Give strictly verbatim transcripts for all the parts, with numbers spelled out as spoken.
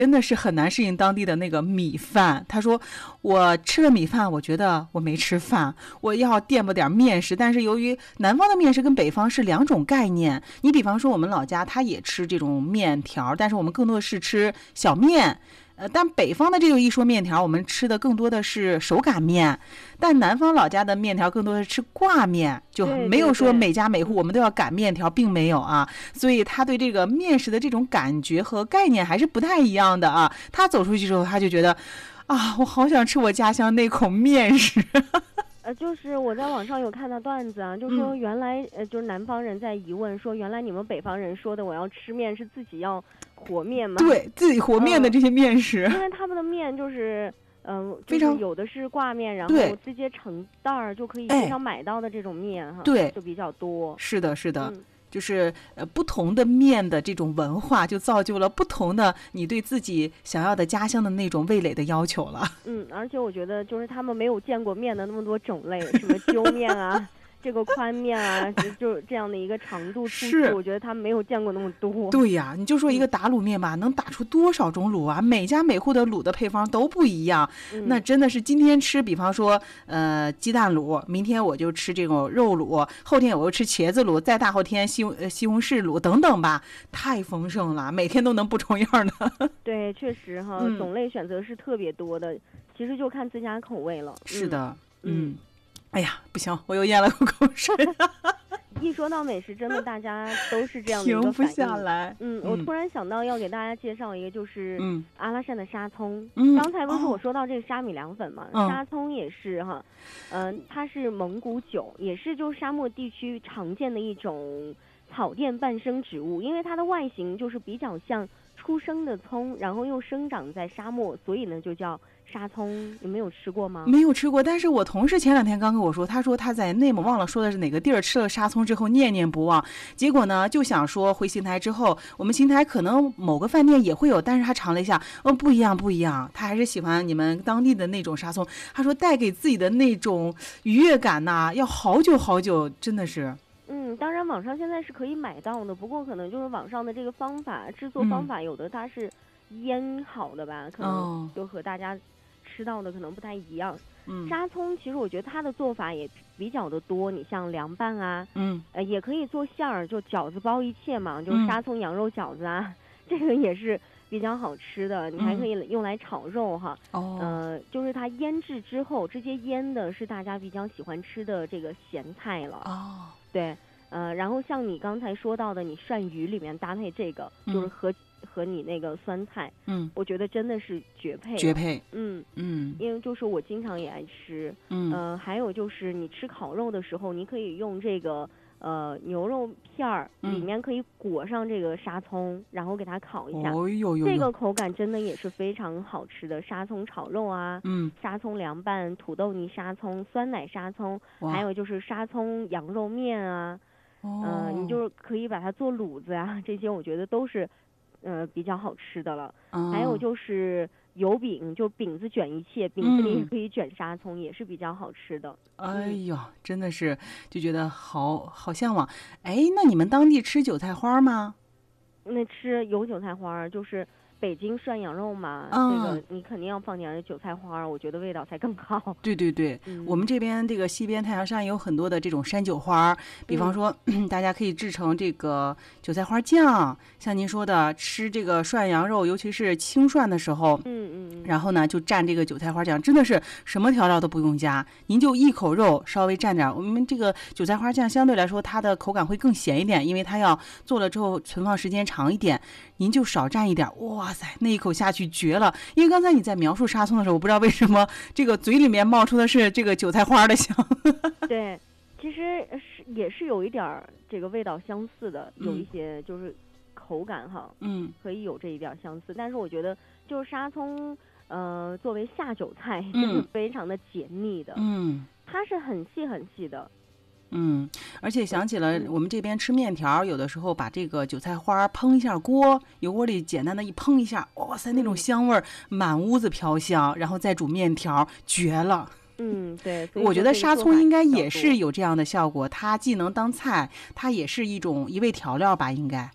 真的是很难适应当地的那个米饭。他说我吃了米饭，我觉得我没吃饭，我要垫吧点面食。但是由于南方的面食跟北方是两种概念，你比方说我们老家他也吃这种面条，但是我们更多的是吃小面。呃，但北方的这个一说面条，我们吃的更多的是手擀面，但南方老家的面条更多的是吃挂面，就没有说每家每户我们都要擀面条，并没有啊。所以他对这个面食的这种感觉和概念还是不太一样的啊。他走出去之后，他就觉得啊，我好想吃我家乡那口面食。 呃，就是我在网上有看到段子啊，就说原来、嗯、呃，就是南方人在疑问说，原来你们北方人说的我要吃面是自己要和面吗？ 对，自己和面的这些面食， 嗯、因为他们的面就是嗯、呃，非常、就是、有的是挂面，然后直接成袋儿就可以经常买到的这种面哈， 对， 就比较多。 是的，是的。 嗯， 就是呃不同的面的这种文化，就造就了不同的你对自己想要的家乡的那种味蕾的要求了。 嗯，而且我觉得就是他们没有见过面的那么多种类，什么揪面啊。这个宽面啊，就这样的一个长度粗细，我觉得他们没有见过那么多。 对呀，你就说一个打卤面吧，嗯、能打出多少种卤啊？每家每户的卤的配方都不一样， 嗯、 那真的是今天吃，比方说呃鸡蛋卤，明天我就吃这种肉卤，后天我又吃茄子卤，再大后天西呃西红柿卤等等吧，太丰盛了，每天都能不重样的。 对，确实哈，嗯、种类选择是特别多的，其实就看自家口味了。 是的， 嗯。 嗯哎呀，不行，我又咽了口口水。 一说到美食，真的大家都是这样的一个停不下来。 嗯，我突然想到要给大家介绍一个，就是阿拉善的沙葱。 嗯， 刚才不是我说到这个沙米凉粉嘛， 嗯、 沙葱也是哈，嗯、呃，它是蒙古酒，也是就是沙漠地区常见的一种草甸半生植物，因为它的外形就是比较像出生的葱，然后又生长在沙漠，所以呢就叫沙葱。你没有吃过吗？ 没有吃过，但是我同事前两天刚跟我说，他说他在内蒙忘了说的是哪个地儿吃了沙葱之后念念不忘，结果呢就想说回邢台之后，我们邢台可能某个饭店也会有，但是他尝了一下，嗯，不一样不一样，他还是喜欢你们当地的那种沙葱，他说带给自己的那种愉悦感呐、啊，要好久好久，真的是。 嗯，当然网上现在是可以买到的，不过可能就是网上的这个方法制作方法，有的它是腌好的吧，嗯、可能就和大家吃到的可能不太一样。 嗯， 沙葱其实我觉得它的做法也比较的多，你像凉拌啊， 嗯， 呃，也可以做馅儿，就饺子包一切嘛，就是沙葱羊肉饺子啊，嗯、这个也是比较好吃的。你还可以用来炒肉哈， 哦、 嗯，呃，就是它腌制之后直接腌的是大家比较喜欢吃的这个咸菜了。 哦， 对。呃，然后像你刚才说到的，你涮鱼里面搭配这个，嗯、就是和和你那个酸菜， 嗯， 我觉得真的是绝配， 绝配， 嗯嗯， 因为就是我经常也爱吃， 嗯， 呃，还有就是你吃烤肉的时候，你可以用这个呃牛肉片儿，里面可以裹上这个沙葱，然后给它烤一下， 哦呦呦呦， 这个口感真的也是非常好吃的，沙葱炒肉啊， 嗯， 沙葱凉拌土豆泥沙葱、酸奶沙葱，还有就是沙葱羊肉面啊。 哦、 呃，你就可以把它做卤子啊，这些我觉得都是，呃，比较好吃的了。 嗯、 还有就是油饼，就饼子卷一切，饼子里也可以卷沙葱，嗯、也是比较好吃的。 哎呦，真的是就觉得好好向往。哎，那你们当地吃韭菜花吗？ 那吃有韭菜花，就是北京涮羊肉嘛， 嗯、 这个你肯定要放点韭菜花，我觉得味道才更好。 对对对， 嗯、 我们这边这个西边太阳山有很多的这种山韭花，比方说、嗯、大家可以制成这个韭菜花酱，像您说的吃这个涮羊肉，尤其是清涮的时候， 嗯嗯， 然后呢就蘸这个韭菜花酱，真的是什么调料都不用加，您就一口肉稍微蘸点，我们这个韭菜花酱相对来说它的口感会更咸一点，因为它要做了之后存放时间长一点，您就少蘸一点，哇塞，那一口下去绝了！因为刚才你在描述沙葱的时候，我不知道为什么这个嘴里面冒出的是这个韭菜花的香。 对，其实是也是有一点这个味道相似的，有一些就是口感哈， 嗯， 可以有这一点相似，但是我觉得就是沙葱，呃，作为下酒菜，真是非常的解腻的， 嗯， 它是很细很细的。 嗯，而且想起了我们这边吃面条，有的时候把这个韭菜花烹一下锅，油锅里简单的一烹一下，哇塞，那种香味儿满屋子飘香，然后再煮面条，绝了。 嗯，对， 我觉得沙葱应该也是有这样的效果，它既能当菜，它也是一种一味调料吧，应该。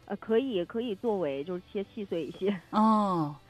呃，可以可以作为就是切细碎一些。 哦。